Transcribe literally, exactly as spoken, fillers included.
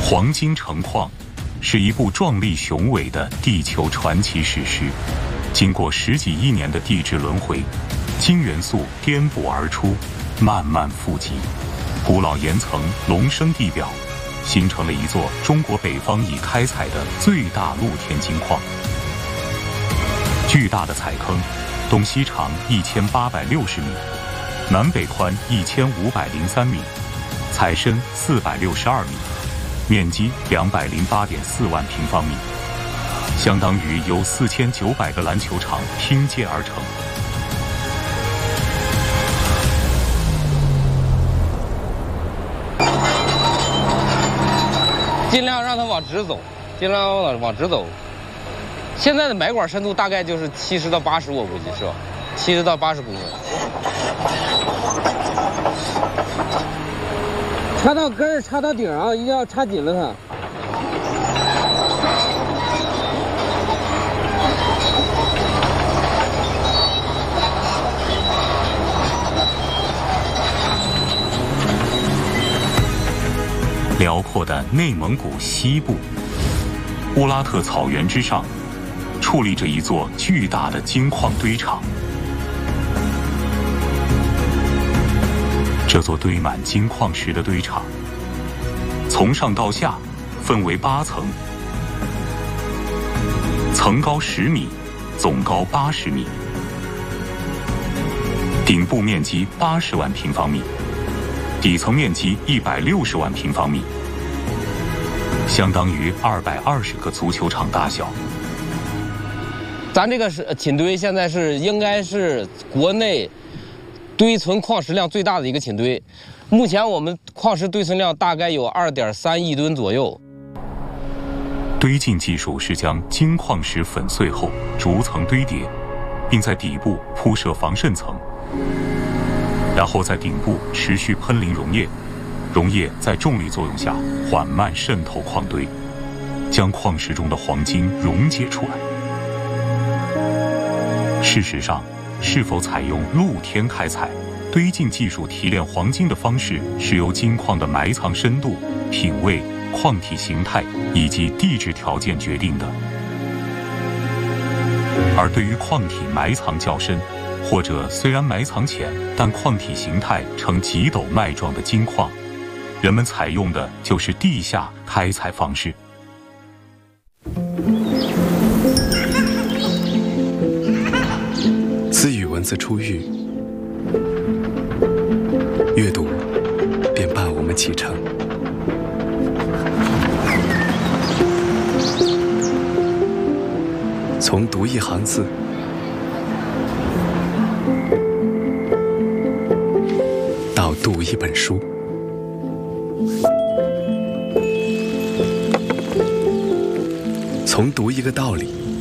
黄金城矿是一部壮丽雄伟的地球传奇史诗，经过十几亿年的地质轮回，金元素颠簸而出，慢慢富集，古老岩层隆升地表，形成了一座中国北方已开采的最大露天金矿。巨大的采坑，东西长一千八百六十米，南北宽一千五百零三米，采深四百六十二米，面积两百零八点四万平方米，相当于由四千九百个篮球场拼接而成。 尽量让它往直走，尽量往往直走。现在的埋管深度大概就是七十到八十，我估计是吧？七十到八十公分。 插到根儿，插到顶啊，一定要插紧了它。 辽阔的内蒙古西部，乌拉特草原之上，矗立着一座巨大的金矿堆场。这座堆满金矿石的堆场，从上到下分为八层，层高十米，总高八十米，顶部面积八十万平方米。底层面积一百六十万平方米，相当于二百二十个足球场大小。 咱这个是寝堆，现在是应该是国内堆存矿石量最大的一个寝堆。目前我们矿石堆存量大概有二点三亿吨左右。 堆进技术是将金矿石粉碎后逐层堆叠，并在底部铺设防渗层。然后在顶部持续喷淋溶液，溶液在重力作用下缓慢渗透矿堆，将矿石中的黄金溶解出来。事实上，是否采用露天开采、堆进技术提炼黄金的方式，是由金矿的埋藏深度、品位、矿体形态以及地质条件决定的。而对于矿体埋藏较深，或者虽然埋藏浅，但矿体形态呈棘斗脉状的金矿，人们采用的就是地下开采方式。 自与文字初遇，阅读便伴我们启程。从读一行字，到读一本书，从读一个道理